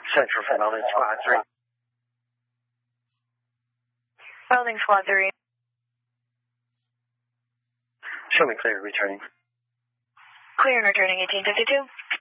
Central for Welding Squad 3. Welding Squad 3. Show me clear, returning. Clear and returning 1852.